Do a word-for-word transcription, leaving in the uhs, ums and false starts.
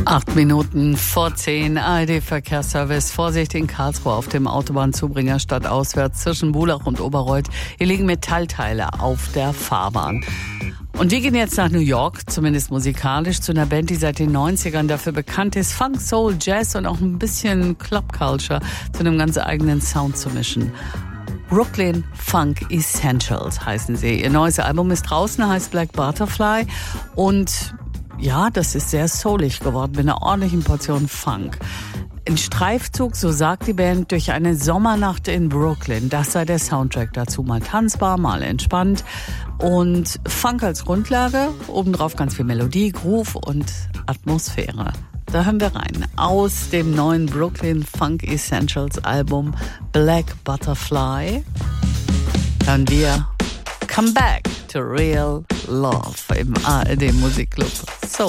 Acht Minuten vor zehn, A R D-Verkehrsservice. Vorsicht in Karlsruhe auf dem Autobahnzubringer stadtauswärts zwischen Bulach und Oberreuth. Hier liegen Metallteile auf der Fahrbahn. Und wir gehen jetzt nach New York, zumindest musikalisch, zu einer Band, die seit den neunzigern dafür bekannt ist, Funk, Soul, Jazz und auch ein bisschen Club Culture zu einem ganz eigenen Sound zu mischen. Brooklyn Funk Essentials heißen sie. Ihr neues Album ist draußen, heißt Black Butterfly und ja, das ist sehr soulig geworden mit einer ordentlichen Portion Funk. Ein Streifzug, so sagt die Band, durch eine Sommernacht in Brooklyn. Das sei der Soundtrack dazu. Mal tanzbar, mal entspannt. Und Funk als Grundlage, obendrauf ganz viel Melodie, Groove und Atmosphäre. Da hören wir rein. Aus dem neuen Brooklyn Funk Essentials Album Black Butterfly hören wir Come Back to Real Love im A R D Musikclub. So.